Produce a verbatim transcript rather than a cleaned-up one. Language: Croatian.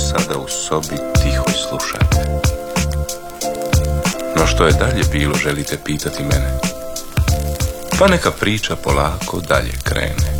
sada u sobi tiho slušate. No što je dalje bilo, želite pitati mene? Pa neka priča polako dalje krene.